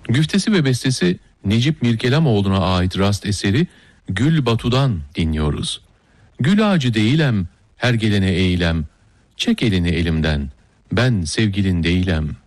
Güftesi ve bestesi Necip Mirkelamoğlu'na ait rast eseri Gül Batu'dan dinliyoruz. Gül ağacı değilem, her gelene eğilem, çek elini elimden, ben sevgilin değilem.